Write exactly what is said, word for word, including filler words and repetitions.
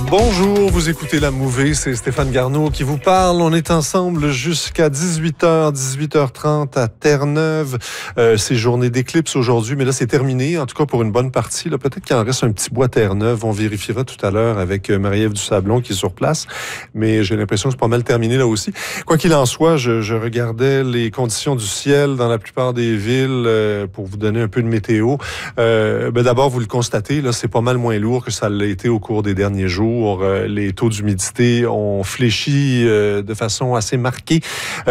Bonjour, vous écoutez La Mouvée, c'est Stéphane Garneau qui vous parle. On est ensemble jusqu'à dix-huit heures, dix-huit heures trente à Terre-Neuve. Euh, c'est journée d'éclipse aujourd'hui, mais là c'est terminé, en tout cas pour une bonne partie. Là, peut-être qu'il en reste un petit bout à Terre-Neuve. On vérifiera tout à l'heure avec Marie-Ève Dusablon qui est sur place, mais j'ai l'impression que c'est pas mal terminé là aussi. Quoi qu'il en soit, je, je regardais les conditions du ciel dans la plupart des villes euh, pour vous donner un peu de météo. Euh, ben d'abord, vous le constatez, là, c'est pas mal moins lourd que ça l'a été au cours des derniers jours. Les taux d'humidité ont fléchi de façon assez marquée.